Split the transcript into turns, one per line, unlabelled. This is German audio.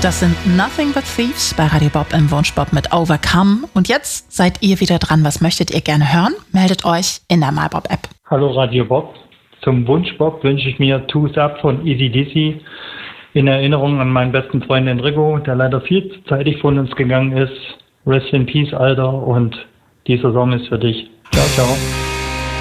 Das sind Nothing But Thieves bei Radio Bob im Wunschbob mit Overcome. Und jetzt seid ihr wieder dran. Was möchtet ihr gerne hören? Meldet euch in der MyBob-App.
Hallo Radio Bob. Zum Wunschbob wünsche ich mir Two's Up von Easy Dizzy in Erinnerung an meinen besten Freund Enrico, der leider viel zu zeitig von uns gegangen ist. Rest in Peace, Alter. Und dieser Song ist für dich. Ciao, ciao.